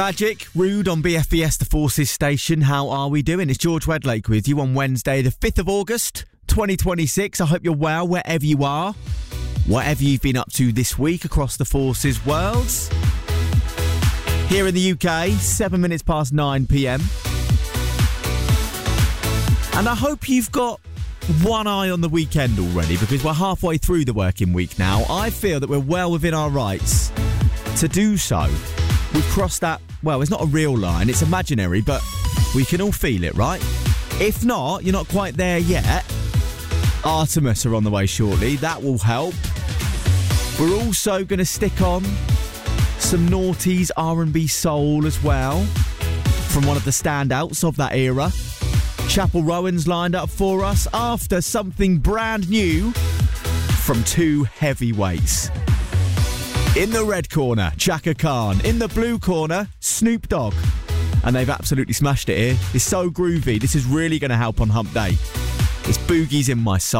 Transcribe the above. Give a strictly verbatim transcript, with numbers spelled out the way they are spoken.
Magic, Rude on B F B S, the Forces station. How are we doing? It's George Wedlake with you on Wednesday, the fifth of August, twenty twenty-six. I hope you're well wherever you are. Whatever you've been up to this week across the Forces worlds. Here in the U K, seven minutes past nine p.m. And I hope you've got one eye on the weekend already, because we're halfway through the working week now. I feel that we're well within our rights to do so. We've crossed that, well, it's not a real line, it's imaginary, but we can all feel it, right? If not, you're not quite there yet. Artemis are on the way shortly, that will help. We're also going to stick on some noughties R and B soul as well, from one of the standouts of that era. Chapel Rowan's lined up for us after something brand new from two heavyweights. In the red corner, Chaka Khan. In the blue corner, Snoop Dogg. And they've absolutely smashed it here. It's so groovy. This is really going to help on Hump Day. It's Boogies in My Soul.